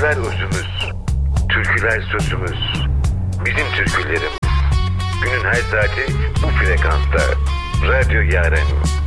Şarkılar özümüz, türküler sözümüz. Bizim türkülerim. Günün her saati bu frekansta. Radyo Yaren.